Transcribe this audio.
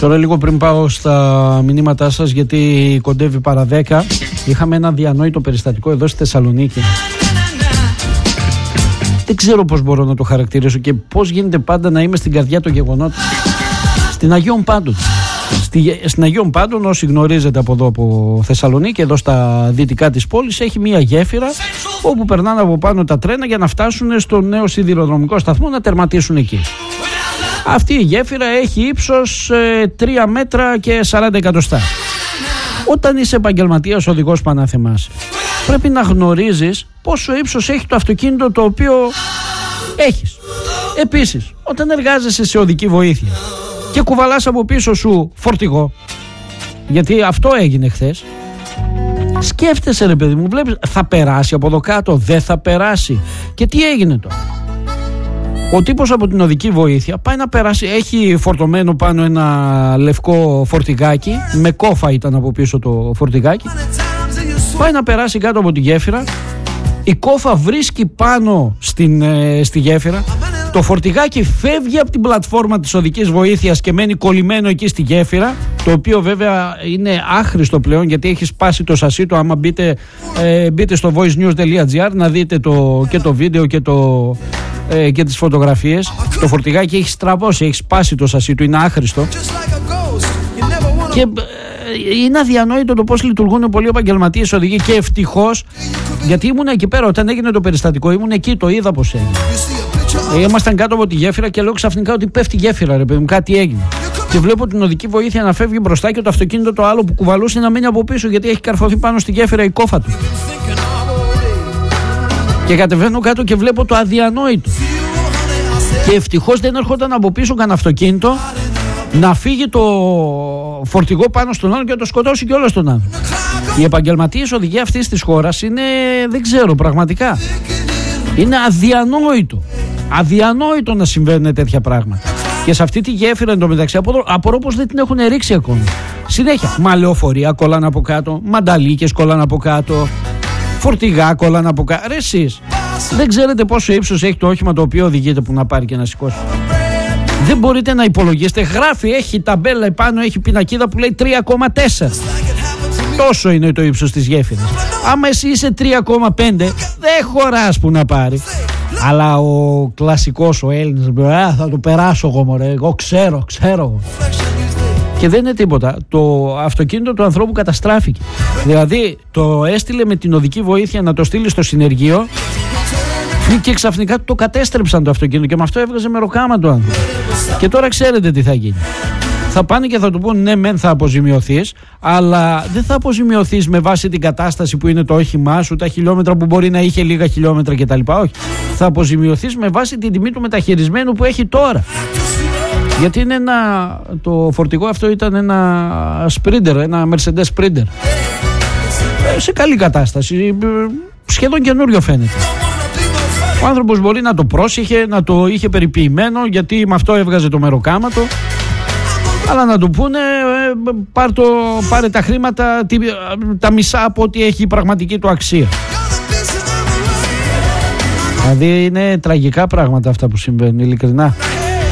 Τώρα λίγο πριν πάω στα μηνύματά σας, γιατί κοντεύει παρά 10, είχαμε ένα διανόητο περιστατικό εδώ στη Θεσσαλονίκη. Δεν ξέρω πώς μπορώ να το χαρακτηρίσω και πώς γίνεται πάντα να είμαι στην καρδιά των γεγονότων. Στην Αγίων Πάντων. Στην Αγίων Πάντων, όσοι γνωρίζετε από εδώ από Θεσσαλονίκη, εδώ στα δυτικά της πόλης, έχει μια γέφυρα όπου περνάνε από πάνω τα τρένα για να φτάσουν στο νέο σιδηροδρομικό σταθμό να τερματίσουν εκεί. Αυτή η γέφυρα έχει ύψος 3 μέτρα και 40 εκατοστά. Όταν είσαι επαγγελματίας οδηγός που αναθεμάσαι, πρέπει να γνωρίζεις πόσο ύψος έχει το αυτοκίνητο το οποίο έχεις. Επίσης, όταν εργάζεσαι σε οδική βοήθεια και κουβαλάς από πίσω σου φορτηγό, γιατί αυτό έγινε χθες, σκέφτεσαι ρε παιδί μου, βλέπεις, θα περάσει από εδώ κάτω, δεν θα περάσει. Και τι έγινε τώρα? Ο τύπος από την οδική βοήθεια πάει να περάσει, έχει φορτωμένο πάνω ένα λευκό φορτηγάκι, με κόφα ήταν από πίσω το φορτηγάκι, πάει να περάσει κάτω από τη γέφυρα, η κόφα βρίσκει πάνω στη γέφυρα, το φορτηγάκι φεύγει από την πλατφόρμα της οδικής βοήθειας και μένει κολλημένο εκεί στη γέφυρα, το οποίο βέβαια είναι άχρηστο πλέον γιατί έχει σπάσει το σασί του. Άμα μπείτε στο voicenews.gr να δείτε και το βίντεο και τις φωτογραφίες, το φορτηγάκι έχει στραβώσει, έχει σπάσει το σασί του, είναι άχρηστο και είναι αδιανόητο το πώς λειτουργούν πολλοί επαγγελματίες οδηγοί. Και ευτυχώς, γιατί ήμουν εκεί πέρα όταν έγινε το περιστατικό, ήμουν εκεί, το είδα πως έγινε. Ήμασταν κάτω από τη γέφυρα και λέω ξαφνικά ότι πέφτει η γέφυρα, ρε παιδί μου, κάτι έγινε. Και βλέπω την οδική βοήθεια να φεύγει μπροστά και το αυτοκίνητο το άλλο που κουβαλούσε να μένει από πίσω, γιατί έχει καρφωθεί πάνω στη γέφυρα η κόφα του. Και κατεβαίνω κάτω και βλέπω το αδιανόητο. Και ευτυχώς δεν ερχόταν από πίσω καν αυτοκίνητο να φύγει το φορτηγό πάνω στον άλλο και να το σκοτώσει κιόλας τον άνθρωπο. Οι επαγγελματίες οδηγοί αυτής της χώρας είναι, δεν ξέρω, πραγματικά είναι αδιανόητο να συμβαίνουν τέτοια πράγματα. Και σε αυτή τη γέφυρα εντωμεταξύ απορώ πως δεν την έχουν ρίξει ακόμα. Συνέχεια μαλλεοφορία κολλάνε από κάτω, μανταλίκες κολλάνε από κάτω, φορτηγά κολλάνε από κάτω. Ρε εσείς δεν ξέρετε πόσο ύψος έχει το όχημα το οποίο οδηγείτε που να πάρει και να σηκώσει? Δεν μπορείτε να υπολογίσετε. Γράφει, έχει ταμπέλα επάνω, έχει πινακίδα που λέει 3,4. Τόσο είναι το ύψος της γέφυρας. Άμα εσύ είσαι 3,5 δεν χωράς που να πάρει. Αλλά ο κλασικός, ο Έλληνας, θα το περάσω εγώ μωρέ, εγώ ξέρω. Και δεν είναι τίποτα. Το αυτοκίνητο του ανθρώπου καταστράφηκε. Δηλαδή το έστειλε με την οδική βοήθεια να το στείλει στο συνεργείο και ξαφνικά το κατέστρεψαν το αυτοκίνητο και με αυτό έβγαζε μεροκάμα το άνθρωπο. Και τώρα ξέρετε τι θα γίνει. Θα πάνε και θα του πούν ναι μεν θα αποζημιωθείς, αλλά δεν θα αποζημιωθείς με βάση την κατάσταση που είναι το όχημά σου, τα χιλιόμετρα που μπορεί να είχε, λίγα χιλιόμετρα κτλ. Όχι. Θα αποζημιωθείς με βάση την τιμή του μεταχειρισμένου που έχει τώρα. Γιατί είναι το φορτηγό αυτό ήταν ένα Sprinter, ένα Mercedes Sprinter. Σε καλή κατάσταση, σχεδόν καινούριο φαίνεται. Ο άνθρωπος μπορεί να το πρόσεχε, να το είχε περιποιημένο, γιατί με αυτό έβγαζε το μεροκάματο. Αλλά να του πούνε πάρε τα χρήματα, τα μισά από ό,τι έχει η πραγματική του αξία. Δηλαδή είναι τραγικά πράγματα αυτά που συμβαίνουν, ειλικρινά.